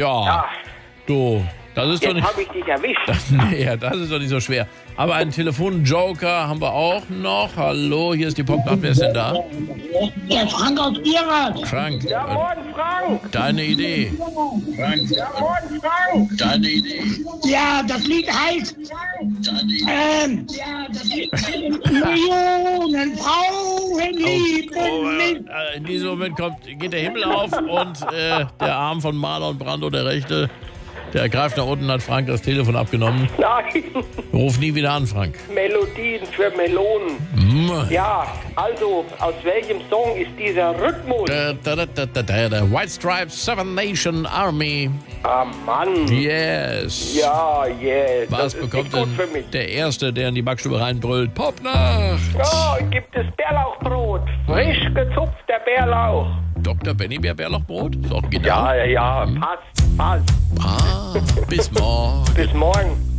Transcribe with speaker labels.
Speaker 1: Ja, du, das ist doch
Speaker 2: Jetzt
Speaker 1: nicht...
Speaker 2: habe ich dich erwischt.
Speaker 1: Nee, das ist doch nicht so schwer. Aber einen Telefonjoker haben wir auch noch. Hallo, hier ist die Popnacht. Wer ist denn da?
Speaker 3: Der Frank aus Bierat.
Speaker 1: Frank,
Speaker 2: Ja, moin, Frank.
Speaker 1: deine Idee. Frank,
Speaker 2: Ja, moin, Frank.
Speaker 1: deine Idee.
Speaker 3: Ja, das Lied heißt Millionen Frauen lieben mich.
Speaker 1: In diesem Moment geht der Himmel auf und der Arm von Marlon Brando, der rechte, der greift nach unten, hat Frank das Telefon abgenommen.
Speaker 2: Nein,
Speaker 1: Ruf nie wieder an, Frank.
Speaker 2: Melodien für Melonen. Ja, also, aus welchem Song ist dieser Rhythmus?
Speaker 1: The White Stripes Seven Nation Army.
Speaker 2: Ah, Mann.
Speaker 1: Yes.
Speaker 2: Ja, yes.
Speaker 1: Was
Speaker 2: Das ist
Speaker 1: bekommt
Speaker 2: nicht gut für
Speaker 1: denn
Speaker 2: mich.
Speaker 1: der Erste, der in die Backstube reinbrüllt? Popnacht!
Speaker 2: Ja, gibt es Bärlauchbrot. Frisch gezupfter Bärlauch.
Speaker 1: Dr. Benny Bärlauchbrot? Ist auch genau.
Speaker 2: Ja, passt.
Speaker 1: Bis morgen.
Speaker 2: Bis morgen.